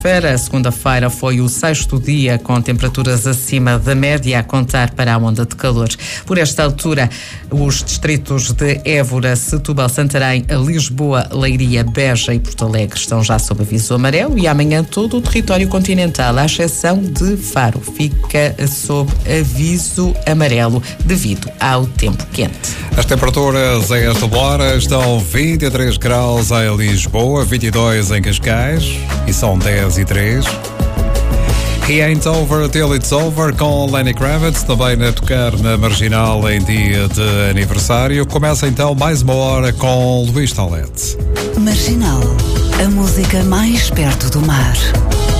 A segunda-feira foi o sexto dia com temperaturas acima da média a contar para a onda de calor. Por esta altura, os distritos de Évora, Setúbal, Santarém, Lisboa, Leiria, Beja e Porto Alegre estão já sob aviso amarelo e amanhã todo o território continental, à exceção de Faro, fica sob aviso amarelo devido ao tempo quente. As temperaturas a esta hora estão 23 graus em Lisboa, 22 em Cascais e são 10 e 3. He Ain't Over Till It's Over com Lenny Kravitz, também a tocar na Marginal em dia de aniversário. Começa então mais uma hora com Luís Toledo. Marginal, a música mais perto do mar.